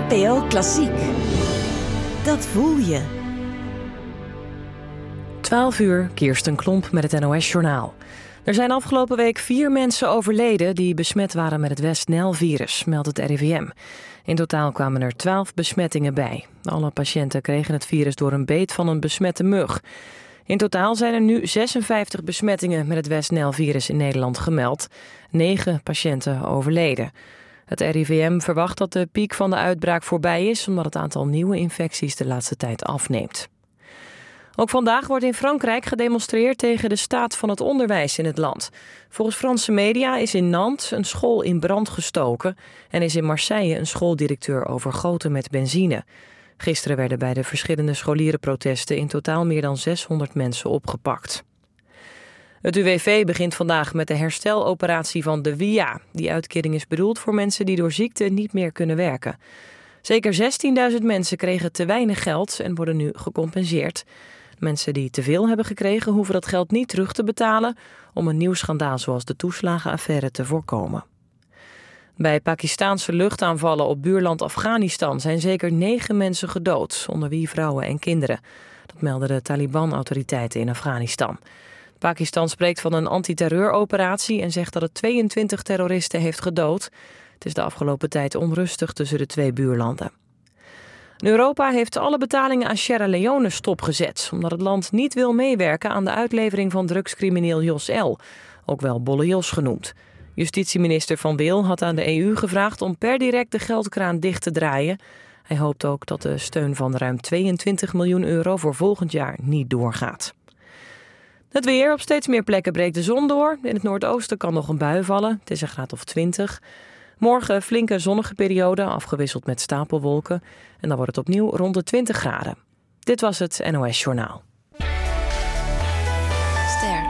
NPO Klassiek. Dat voel je. 12:00, Kirsten Klomp met het NOS-journaal. Er zijn afgelopen week 4 mensen overleden die besmet waren met het West-Nile-virus, meldt het RIVM. In totaal kwamen er 12 besmettingen bij. Alle patiënten kregen het virus door een beet van een besmette mug. In totaal zijn er nu 56 besmettingen met het West-Nile-virus in Nederland gemeld. 9 patiënten overleden. Het RIVM verwacht dat de piek van de uitbraak voorbij is, omdat het aantal nieuwe infecties de laatste tijd afneemt. Ook vandaag wordt in Frankrijk gedemonstreerd tegen de staat van het onderwijs in het land. Volgens Franse media is in Nantes een school in brand gestoken en is in Marseille een schooldirecteur overgoten met benzine. Gisteren werden bij de verschillende scholierenprotesten in totaal meer dan 600 mensen opgepakt. Het UWV begint vandaag met de hersteloperatie van de WIA. Die uitkering is bedoeld voor mensen die door ziekte niet meer kunnen werken. Zeker 16.000 mensen kregen te weinig geld en worden nu gecompenseerd. Mensen die te veel hebben gekregen hoeven dat geld niet terug te betalen om een nieuw schandaal zoals de toeslagenaffaire te voorkomen. Bij Pakistaanse luchtaanvallen op buurland Afghanistan zijn zeker 9 mensen gedood, onder wie vrouwen en kinderen. Dat melden de Taliban-autoriteiten in Afghanistan. Pakistan spreekt van een antiterreuroperatie en zegt dat het 22 terroristen heeft gedood. Het is de afgelopen tijd onrustig tussen de 2 buurlanden. Europa heeft alle betalingen aan Sierra Leone stopgezet, omdat het land niet wil meewerken aan de uitlevering van drugscrimineel Jos L., ook wel Bolle Jos genoemd. Justitieminister Van Wil had aan de EU gevraagd om per direct de geldkraan dicht te draaien. Hij hoopt ook dat de steun van ruim 22 miljoen euro voor volgend jaar niet doorgaat. Het weer. Op steeds meer plekken breekt de zon door. In het noordoosten kan nog een bui vallen. Het is een graad of 20. Morgen flinke zonnige periode, afgewisseld met stapelwolken. En dan wordt het opnieuw rond de 20 graden. Dit was het NOS Journaal. Ster.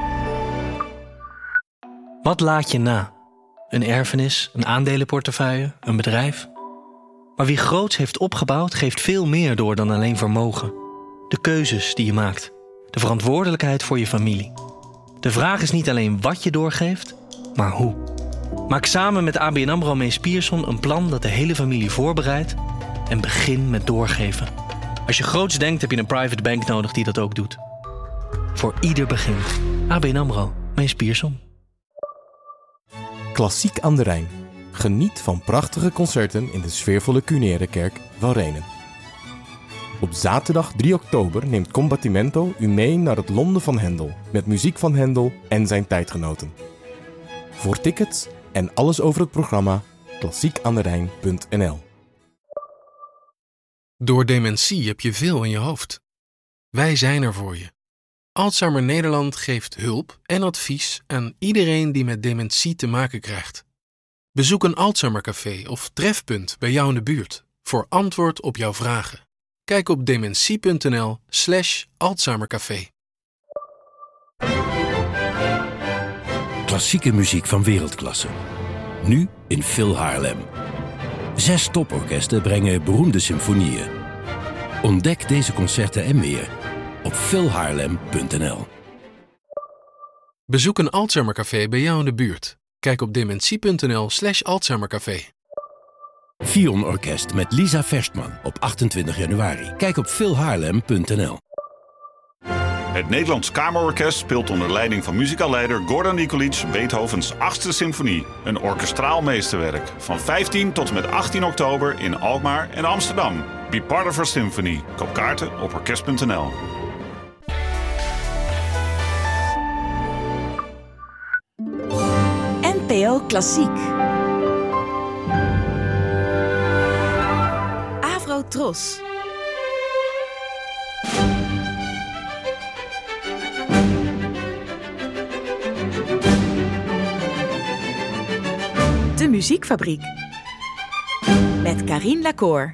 Wat laat je na? Een erfenis, een aandelenportefeuille, een bedrijf? Maar wie groots heeft opgebouwd, geeft veel meer door dan alleen vermogen. De keuzes die je maakt. De verantwoordelijkheid voor je familie. De vraag is niet alleen wat je doorgeeft, maar hoe. Maak samen met ABN AMRO Mees Pierson een plan dat de hele familie voorbereidt en begin met doorgeven. Als je groots denkt, heb je een private bank nodig die dat ook doet. Voor ieder begin. ABN AMRO Mees Pierson. Klassiek aan de Rijn. Geniet van prachtige concerten in de sfeervolle Cuneere Kerk van Rhenen. Op zaterdag 3 oktober neemt Combattimento u mee naar het Londen van Händel, met muziek van Händel en zijn tijdgenoten. Voor tickets en alles over het programma klassiekaanderijn.nl. Door dementie heb je veel in je hoofd. Wij zijn er voor je. Alzheimer Nederland geeft hulp en advies aan iedereen die met dementie te maken krijgt. Bezoek een Alzheimercafé of trefpunt bij jou in de buurt voor antwoord op jouw vragen. Kijk op dementie.nl/Alzheimercafé. Klassieke muziek van wereldklasse. Nu in Phil Haarlem. 6 toporkesten brengen beroemde symfonieën. Ontdek deze concerten en meer op philhaarlem.nl. Bezoek een Alzheimercafé bij jou in de buurt. Kijk op dementie.nl/Alzheimercafé. Fion Orkest met Lisa Verstman op 28 januari. Kijk op philhaarlem.nl. Het Nederlands Kamerorkest speelt onder leiding van muzikaalleider Gordon Nikolic Beethovens 8e symfonie. Een orkestraal meesterwerk. Van 15 tot en met 18 oktober in Alkmaar en Amsterdam. Be part of our symphony. Koop kaarten op orkest.nl. NPO Klassiek. Avro Tros. De Muziekfabriek. Met Carine Lacour.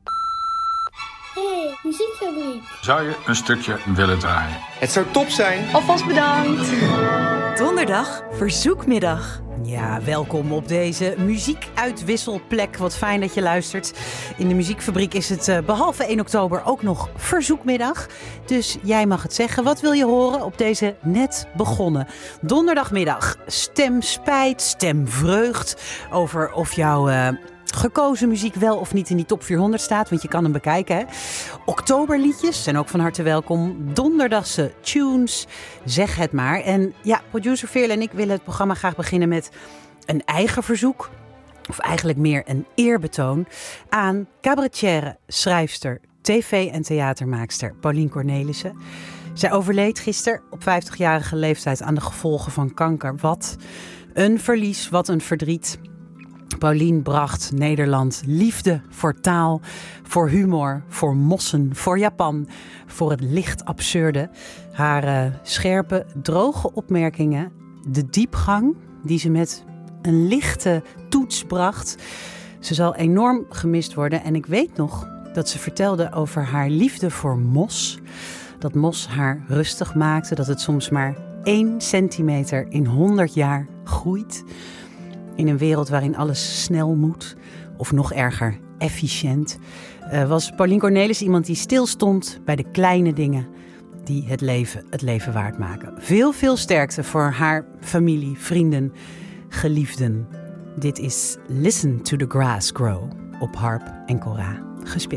Hey, Muziekfabriek. Zou je een stukje willen draaien? Het zou top zijn. Alvast bedankt. Donderdag, verzoekmiddag. Ja, welkom op deze muziekuitwisselplek. Wat fijn dat je luistert. In de Muziekfabriek is het behalve 1 oktober ook nog verzoekmiddag. Dus jij mag het zeggen. Wat wil je horen op deze net begonnen donderdagmiddag? Stemspijt, stemvreugd. Over of jouw gekozen muziek wel of niet in die top 400 staat, want je kan hem bekijken. Hè? Oktoberliedjes zijn ook van harte welkom. Donderdagse tunes, zeg het maar. En ja, producer Veerle en ik willen het programma graag beginnen met een eigen verzoek. Of eigenlijk meer een eerbetoon aan cabaretière, schrijfster, tv- en theatermaakster Paulien Cornelissen. Zij overleed gisteren op 50-jarige leeftijd aan de gevolgen van kanker. Wat een verlies, wat een verdriet. Paulien bracht Nederland liefde voor taal, voor humor, voor mossen, voor Japan, voor het licht absurde. Haar scherpe, droge opmerkingen, de diepgang die ze met een lichte toets bracht. Ze zal enorm gemist worden en ik weet nog dat ze vertelde over haar liefde voor mos. Dat mos haar rustig maakte, dat het soms maar 1 centimeter in 100 jaar groeit. In een wereld waarin alles snel moet, of nog erger, efficiënt, was Paulien Cornelissen iemand die stilstond bij de kleine dingen die het leven waard maken. Veel sterkte voor haar familie, vrienden, geliefden. Dit is Listen to the Grass Grow op harp en kora gespeeld.